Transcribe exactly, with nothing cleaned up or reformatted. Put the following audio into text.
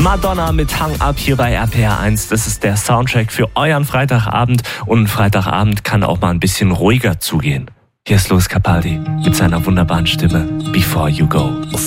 Madonna mit Hang Up hier bei R P R eins. Das ist der Soundtrack für euren Freitagabend. Und ein Freitagabend kann auch mal ein bisschen ruhiger zugehen. Hier ist Lewis Capaldi mit seiner wunderbaren Stimme Before You Go.